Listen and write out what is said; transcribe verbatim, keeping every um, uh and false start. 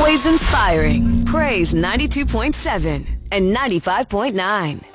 Always inspiring. Praise ninety-two point seven and ninety-five point nine.